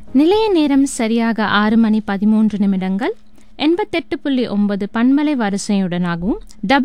நிலைய நேரம் சரியாக 6:13 88.9 பன்மலை வரிசையுடனாகவும்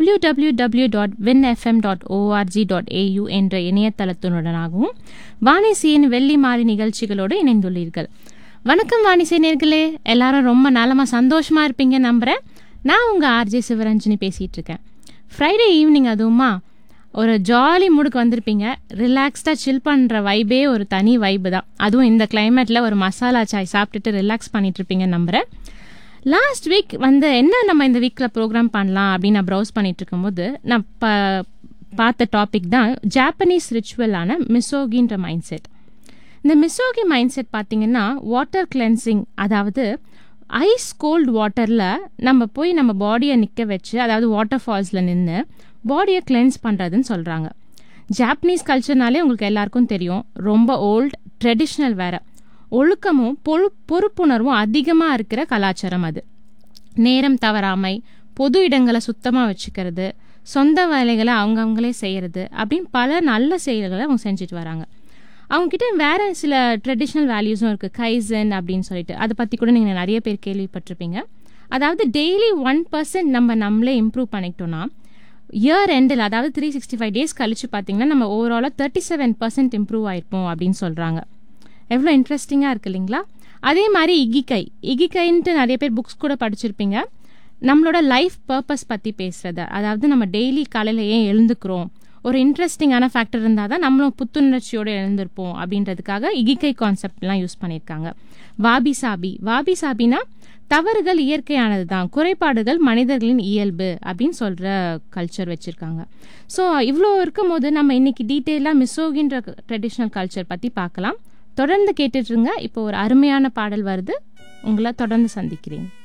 www.winfm.org.au என்ற இணையதளத்துடனாகவும் வாணிசையின் வெள்ளி மாறி நிகழ்ச்சிகளோடு இணைந்துள்ளீர்கள். வணக்கம் வாணிசை நேயர்களே, எல்லாரும் ரொம்ப நலமா சந்தோஷமா இருப்பீங்க நம்புறேன். நான் உங்க ஆர்ஜே சிவரஞ்சனி பேசிட்டு இருக்கேன். ஃப்ரைடே ஈவினிங் அதுவுமா ஒரு ஜாலி மூடுக்கு வந்திருப்பீங்க. ரிலாக்ஸ்டாக சில் பண்ணுற வைபே ஒரு தனி வைப்பு தான். அதுவும் இந்த கிளைமேட்டில் ஒரு மசாலா சாய் சாப்பிட்டுட்டு ரிலாக்ஸ் பண்ணிட்டு இருப்பீங்க நம்புகிறேன். லாஸ்ட் வீக் என்ன நம்ம இந்த வீக்கில் ப்ரோக்ராம் பண்ணலாம் அப்படின்னு நான் ப்ரௌஸ் பண்ணிட்டு இருக்கும்போது நான் பார்த்த டாபிக் தான் ஜாப்பனீஸ் ரிச்சுவலான மிசோகின்ற மைண்ட் செட். இந்த மிசோகி மைண்ட் செட் பார்த்தீங்கன்னா வாட்டர் கிளென்சிங், அதாவது ஐஸ் கோல்டு வாட்டரில் நம்ம போய் நம்ம பாடியை நிற்க வச்சு, அதாவது வாட்டர் ஃபால்ஸில் நின்று பாடியை கிளென்ஸ் பண்ணுறதுன்னு சொல்கிறாங்க. ஜாப்பனீஸ் கல்ச்சர்னாலே உங்களுக்கு எல்லாருக்கும் தெரியும், ரொம்ப ஓல்ட் ட்ரெடிஷ்னல் வேறு, ஒழுக்கமும் பொறுப்புணர்வும் அதிகமாக இருக்கிற கலாச்சாரம் அது. நேரம் தவறாமை, பொது இடங்களை சுத்தமாக வச்சுக்கிறது, சொந்த வேலைகளை அவங்களே செய்கிறது அப்படின்னு பல நல்ல செயல்களை அவங்க செஞ்சுட்டு வராங்க. அவங்கக்கிட்ட வேறு சில ட்ரெடிஷ்னல் வேல்யூஸும் இருக்குது, கைசன் அப்படின்னு சொல்லிட்டு. அதை பற்றி கூட நீங்கள் நிறைய பேர் கேள்விப்பட்டிருப்பீங்க. அதாவது டெய்லி 1% நம்மளே இம்ப்ரூவ் பண்ணிக்கிட்டோன்னா இயர் எண்டில், அதாவது 365 டேஸ் கழிச்சு பார்த்தீங்கன்னா நம்ம ஓவராலாக 37% இம்ப்ரூவ் ஆயிருப்போம் அப்படின்னு சொல்கிறாங்க. எவ்வளோ இன்ட்ரெஸ்டிங்காக இருக்குது இல்லைங்களா? அதே மாதிரி இகிகைன்ட்டு நிறைய பேர் புக்ஸ் கூட படிச்சிருப்பீங்க. நம்மளோட லைஃப் பர்பஸ் பற்றி பேசுகிறது, அதாவது நம்ம டெய்லி காலையில் ஏன் எழுந்துக்கிறோம், ஒரு இன்ட்ரெஸ்டிங்கான ஃபேக்டர் இருந்தால் தான் நம்மளும் புத்துணர்ச்சியோடு எழுந்திருப்போம் அப்படின்றதுக்காக இகிகை கான்செப்ட்லாம் யூஸ் பண்ணியிருக்காங்க. வாபி சாபினா தவறுகள் இயற்கையானது தான், குறைபாடுகள் மனிதர்களின் இயல்பு அப்படின்னு சொல்கிற கல்ச்சர் வச்சுருக்காங்க. ஸோ இவ்வளோ இருக்கும் போது நம்ம இன்னைக்கு டீட்டெயிலாக மிசோகின்ற ட்ரெடிஷ்னல் கல்ச்சர் பற்றி பார்க்கலாம். தொடர்ந்து கேட்டுட்ருங்க. இப்போ ஒரு அருமையான பாடல் வருது, உங்களை தொடர்ந்து சந்திக்கிறேன்.